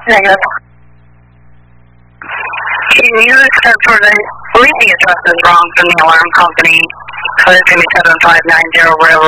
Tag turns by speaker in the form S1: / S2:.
S1: Negative. You said for the, I believe the address is wrong from the alarm company, so it's going to be 7590 Railroad